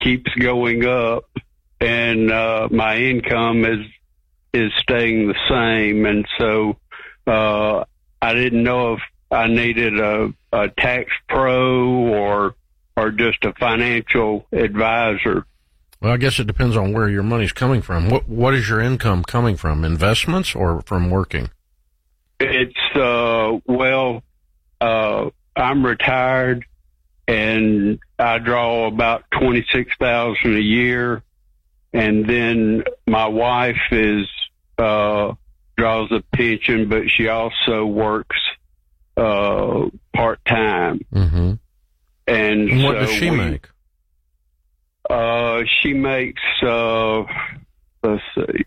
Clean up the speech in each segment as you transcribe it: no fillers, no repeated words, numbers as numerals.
keeps going up, and my income is staying the same. And so I didn't know if I needed a tax pro or just a financial advisor. Well, I guess it depends on where your money's coming from. What is your income coming from? Investments or from working? It's I'm retired, and I draw about $26,000 a year, and then my wife draws a pension, but she also works part time. Mm-hmm. And what does she make? She makes let's see,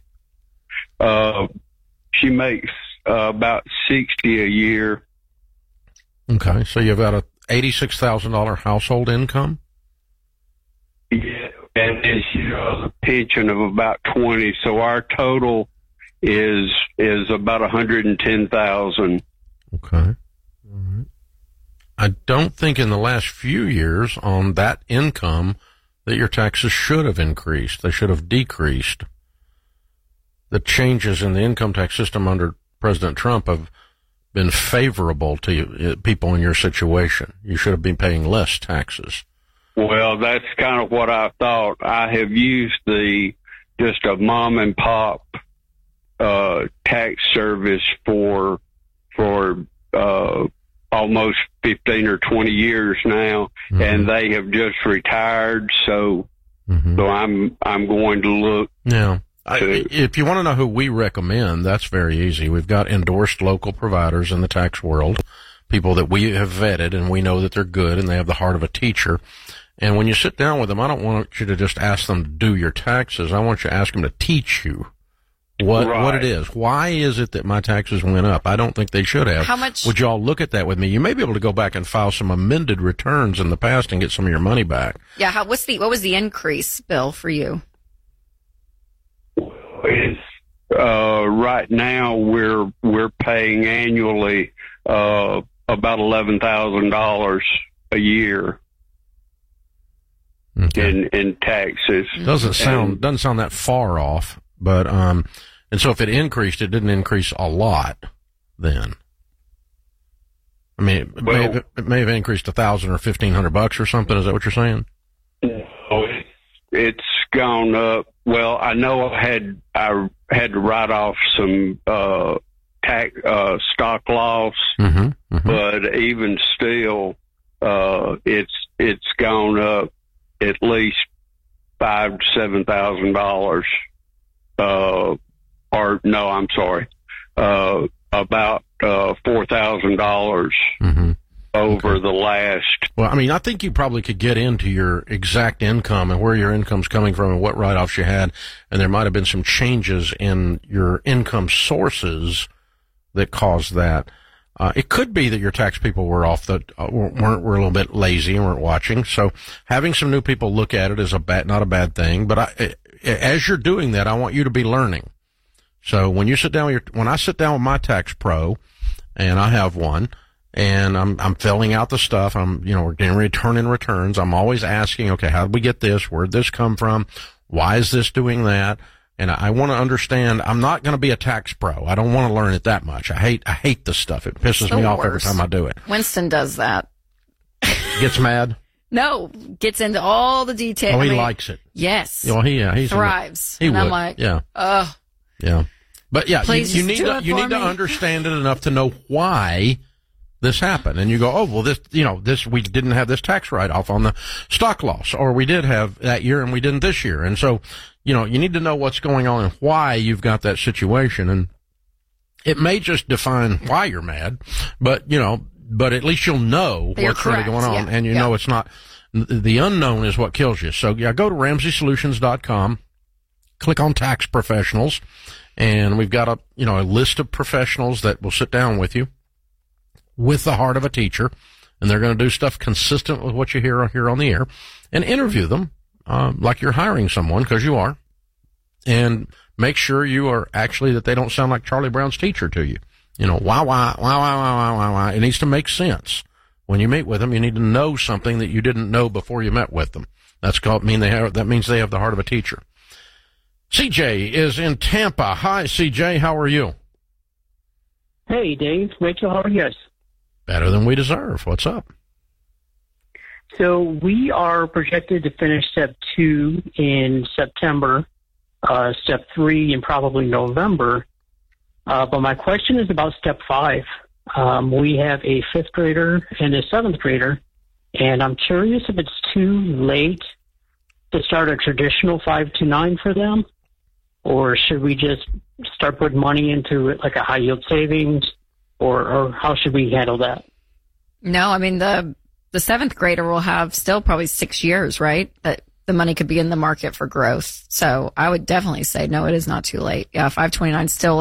she makes about $60 a year. Okay, so you've got a $86,000 household income? Yeah, and then she draws a pension of about 20. So our total is about 110,000. Okay. All right. I don't think in the last few years on that income that your taxes should have increased. They should have decreased. The changes in the income tax system under President Trump have been favorable to you, people in your situation. You should have been paying less taxes. Well, that's kind of what I thought. I have used just a mom and pop tax service for almost 15 or 20 years now, mm-hmm. and they have just retired. So, mm-hmm. so I'm going to look. Yeah. If you want to know who we recommend, that's very easy. We've got endorsed local providers in the tax world, people that we have vetted and we know that they're good and they have the heart of a teacher. And when you sit down with them, I don't want you to just ask them to do your taxes. I want you to ask them to teach you what it is. Why is it that my taxes went up? I don't think they should have. How much? Would you all look at that with me? You may be able to go back and file some amended returns in the past and get some of your money back. Yeah. What was the increase, Bill, for you? It's, right now we're paying annually about $11,000 a year in taxes. Doesn't sound that far off, but and so if it increased, it didn't increase a lot then. I mean, it may have increased $1,000 or $1,500 or something. Is that what you're saying? No, it's gone up. Well, I know I had to write off some stock loss, mm-hmm, mm-hmm. but even still, it's gone up at least $5,000 to $7,000. Or no, I'm sorry, about $4,000 mm-hmm. over the last. Well, I mean, I think you probably could get into your exact income and where your income's coming from and what write-offs you had, and there might have been some changes in your income sources that caused that. It could be that your tax people were were a little bit lazy and weren't watching. So having some new people look at it is not a bad thing. But as you're doing that, I want you to be learning. So when you sit down when I sit down with my tax pro, and I have one, and I'm filling out the stuff. we're getting ready to turn in returns. I'm always asking, okay, how did we get this? Where'd this come from? Why is this doing that? And I want to understand. I'm not going to be a tax pro. I don't want to learn it that much. I hate this stuff. It pisses me off every time I do it. Winston does that. Gets mad? No, gets into all the details. Oh, he likes it. Yes. Well, he thrives. He and would. I'm like, yeah. Yeah. But yeah, you need to understand it enough to know why this happened. And you go, oh, well, this, we didn't have this tax write-off on the stock loss, or we did have that year and we didn't this year. And so, you need to know what's going on and why you've got that situation. And it may just define why you're mad, but at least you'll know what's really going on. Yeah. And know it's not, the unknown is what kills you. So yeah, go to RamseySolutions.com, click on tax professionals, and we've got a list of professionals that will sit down with you with the heart of a teacher, and they're going to do stuff consistent with what you hear here on the air, and interview them like you're hiring someone, because you are, and make sure you are actually that they don't sound like Charlie Brown's teacher to you. Why. It needs to make sense. When you meet with them, you need to know something that you didn't know before you met with them. That means they have the heart of a teacher. CJ is in Tampa. Hi, CJ. How are you? Hey, Dave. Rachel, how are you guys? Better than we deserve. What's up? So we are projected to finish step 2 in September, step 3 in probably November. But my question is about step 5. We have a 5th grader and a 7th grader, and I'm curious if it's too late to start a traditional 5 to 9 for them, or should we just start putting money into it like a high yield savings, or how should we handle that? No, I mean, the 7th grader will have still probably 6 years, right? That the money could be in the market for growth. So I would definitely say, no, it is not too late. Yeah, 529 is still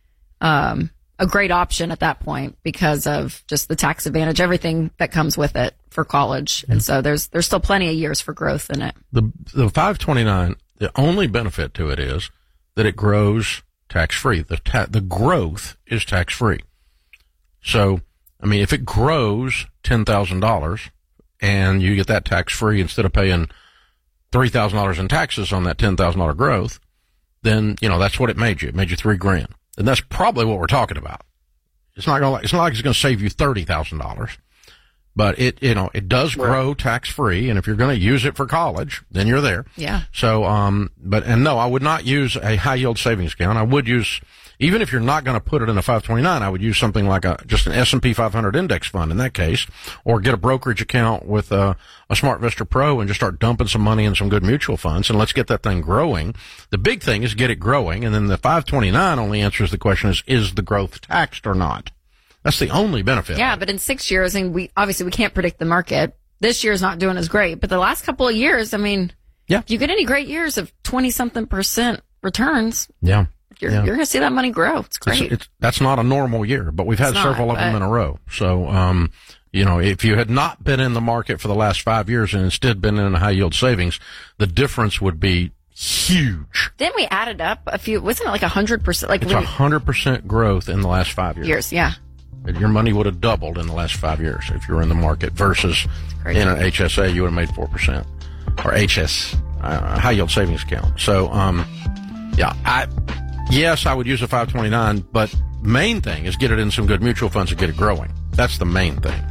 a great option at that point because of just the tax advantage, everything that comes with it for college. And so there's still plenty of years for growth in it. The 529, the only benefit to it is that it grows tax-free. The growth is tax-free. So, I mean, if it grows $10,000 and you get that tax-free instead of paying $3,000 in taxes on that $10,000 growth, then, that's what it made you. It made you $3,000. And that's probably what we're talking about. It's not like it's going to save you $30,000, but it does grow tax free. And if you're going to use it for college, then you're there. Yeah. So, no, I would not use a high yield savings account. I would use, even if you're not going to put it in a 529, I would use something like just an S&P 500 index fund in that case, or get a brokerage account with a SmartVestor Pro and just start dumping some money in some good mutual funds, and let's get that thing growing. The big thing is get it growing, and then the 529 only answers the question is the growth taxed or not? That's the only benefit. Yeah, but in 6 years, and we can't predict the market. This year's not doing as great, but the last couple of years, I mean, if you get any great years of 20-something% returns, you're going to see that money grow. It's great. That's not a normal year, but we've had several of them in a row. So, if you had not been in the market for the last 5 years and instead been in a high yield savings, the difference would be huge. Then we added up a few, wasn't it like 100%? Like it's 100% growth in the last 5 years. Yeah. Your money would have doubled in the last 5 years if you were in the market versus in an HSA, you would have made 4%, or high yield savings account. So, yes, I would use a 529, but main thing is get it in some good mutual funds and get it growing. That's the main thing.